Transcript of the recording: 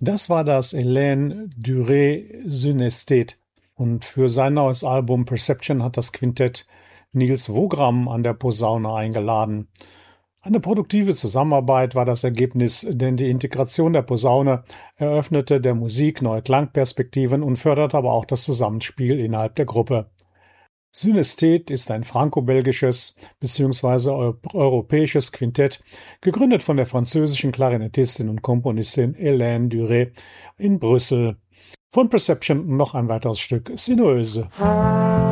Das war das Hélène Duré Synesthet. Und für sein neues Album Perception hat das Quintett Niels Wogram an der Posaune eingeladen. Eine produktive Zusammenarbeit war das Ergebnis, denn die Integration der Posaune eröffnete der Musik neue Klangperspektiven und förderte aber auch das Zusammenspiel innerhalb der Gruppe. Synesthet ist ein franco-belgisches bzw. europäisches Quintett, gegründet von der französischen Klarinettistin und Komponistin Hélène Duré in Brüssel. Von Perception noch ein weiteres Stück Sinuöse.